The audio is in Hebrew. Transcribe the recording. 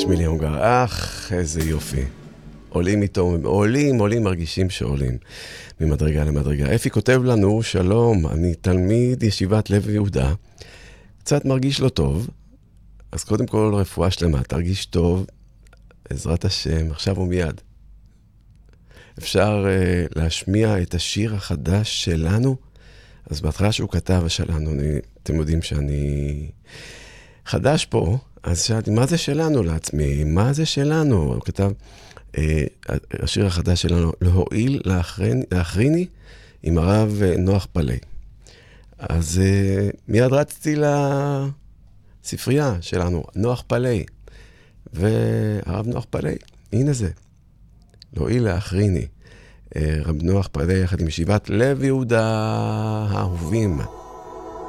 שמילי הונגר, איזה יופי. עולים איתו, עולים, מרגישים שעולים ממדרגה למדרגה. אפי כותב לנו, שלום, אני תלמיד ישיבת לב יהודה, קצת מרגיש לא טוב, אז קודם כל רפואה שלמה, תרגיש טוב, בעזרת השם, עכשיו ומיד. אפשר להשמיע את השיר החדש שלנו, אז בהתחלה שהוא כתב שלנו, אתם יודעים שאני חדש פה, אז שאלתי, מה זה שלנו לעצמי? מה זה שלנו? הוא כתב, השיר החדש שלנו, להועיל לאחריני עם הרב נוח פלאי. אז מיד רצתי לספרייה שלנו, נוח פלאי, והרב נוח פלאי, הנה זה, להועיל לאחריני, רב נוח פלאי יחד עם ישיבת לב יהודה האהובים.